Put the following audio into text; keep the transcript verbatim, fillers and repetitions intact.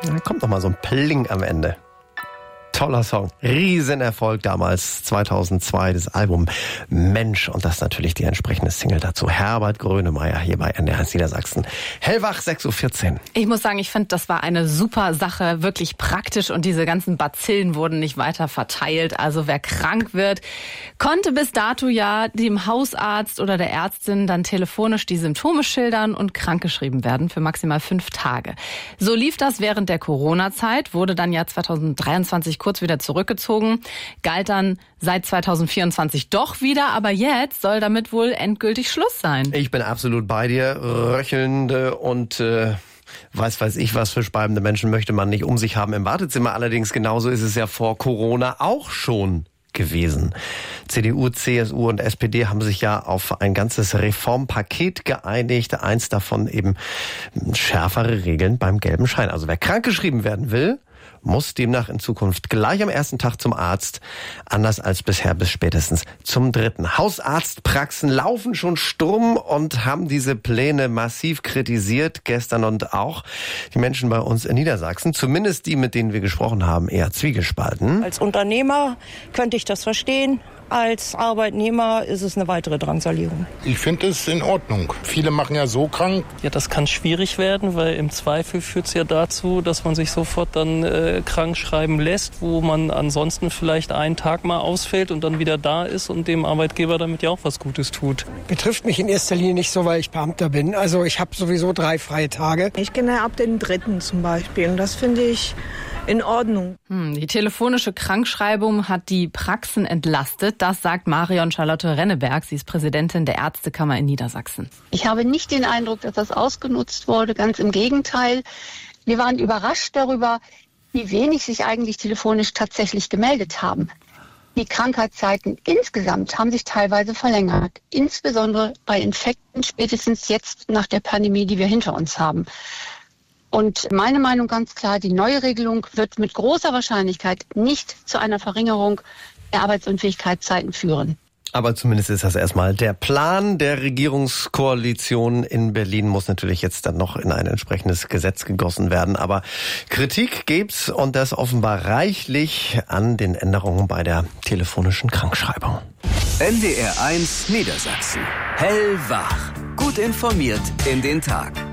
Da kommt noch mal so ein Pling am Ende. Toller Song. Riesenerfolg damals, zweitausendzwei, das Album Mensch. Und das natürlich die entsprechende Single dazu. Herbert Grönemeyer hier bei N D R eins Niedersachsen. Hellwach, sechs Uhr vierzehn. Ich muss sagen, ich finde, das war eine super Sache, wirklich praktisch. Und diese ganzen Bazillen wurden nicht weiter verteilt. Also wer krank wird, konnte bis dato ja dem Hausarzt oder der Ärztin dann telefonisch die Symptome schildern und krankgeschrieben werden für maximal fünf Tage. So lief das während der Corona-Zeit, wurde dann ja zweitausenddreiundzwanzig kurz wieder zurückgezogen, galt dann seit zweitausendvierundzwanzig doch wieder, aber jetzt soll damit wohl endgültig Schluss sein. Ich bin absolut bei dir. Röchelnde und äh, weiß weiß ich was für speibende Menschen möchte man nicht um sich haben im Wartezimmer. Allerdings genauso ist es ja vor Corona auch schon gewesen. C D U, C S U und S P D haben sich ja auf ein ganzes Reformpaket geeinigt. Eins davon eben schärfere Regeln beim gelben Schein. Also wer krankgeschrieben werden will, muss demnach in Zukunft gleich am ersten Tag zum Arzt, anders als bisher bis spätestens zum dritten. Hausarztpraxen laufen schon Sturm und haben diese Pläne massiv kritisiert, gestern und auch die Menschen bei uns in Niedersachsen, zumindest die, mit denen wir gesprochen haben, eher zwiegespalten. Als Unternehmer könnte ich das verstehen. Als Arbeitnehmer ist es eine weitere Drangsalierung. Ich finde es in Ordnung. Viele machen ja so krank. Ja, das kann schwierig werden, weil im Zweifel führt es ja dazu, dass man sich sofort dann äh, krank schreiben lässt, wo man ansonsten vielleicht einen Tag mal ausfällt und dann wieder da ist und dem Arbeitgeber damit ja auch was Gutes tut. Betrifft mich in erster Linie nicht so, weil ich Beamter bin. Also ich habe sowieso drei freie Tage. Ich kenne ab den dritten zum Beispiel und das finde ich in Ordnung. Hm, die telefonische Krankschreibung hat die Praxen entlastet. Das sagt Marion Charlotte Renneberg. Sie ist Präsidentin der Ärztekammer in Niedersachsen. Ich habe nicht den Eindruck, dass das ausgenutzt wurde. Ganz im Gegenteil. Wir waren überrascht darüber, wie wenig sich eigentlich telefonisch tatsächlich gemeldet haben. Die Krankheitszeiten insgesamt haben sich teilweise verlängert. Insbesondere bei Infekten, spätestens jetzt nach der Pandemie, die wir hinter uns haben. Und meine Meinung ganz klar, die neue Regelung wird mit großer Wahrscheinlichkeit nicht zu einer Verringerung der Arbeitsunfähigkeitszeiten führen. Aber zumindest ist das erstmal der Plan der Regierungskoalition in Berlin. Muss natürlich jetzt dann noch in ein entsprechendes Gesetz gegossen werden. Aber Kritik gibt's und das offenbar reichlich an den Änderungen bei der telefonischen Krankschreibung. N D R eins Niedersachsen. Hellwach. Gut informiert in den Tag.